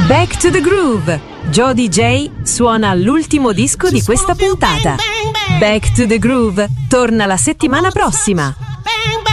Back to the Groove. Joe DJ suona l'ultimo disco di questa puntata. Back to the Groove torna la settimana prossima.